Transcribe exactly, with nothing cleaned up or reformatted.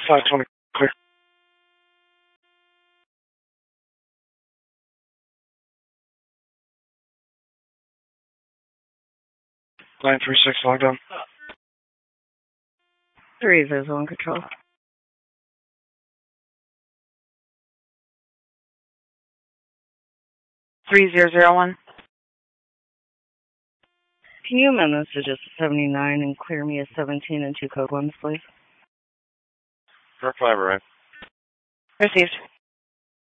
five twenty, clear. nine three six, logged on. three zero zero one, control. three zero zero one. Can you amend this to just seventy-nine and clear me a seventeen and two code ones, please? Park five, right. Received.